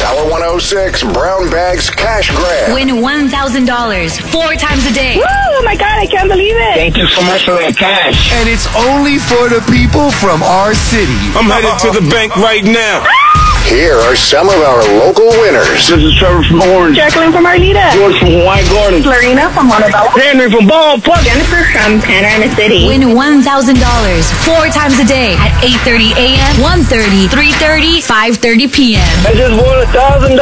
Power 106 Brown Bags Cash Grab. Win $1,000 4 times a day. Woo! Oh my God, I can't believe it. Thank you so much for that cash. And it's only for the people from our city. I'm headed to the bank right now. Here are some of our local winners. This is Trevor from Orange. Jacqueline from Arleta. George from Hawaii Gardens. Lorena from Montebello. Henry from Ballpark. Jennifer from Panorama City. Win $1,000 4 times a day at 8:30 a.m., 1:30, 3:30, 5:30 p.m. I just won $1,000.